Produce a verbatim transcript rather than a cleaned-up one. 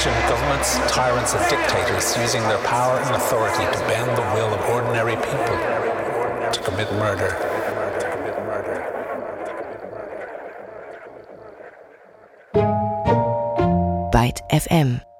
imagine governments, tyrants and dictators using their power and authority to bend the will of ordinary people to commit murder. Byte F M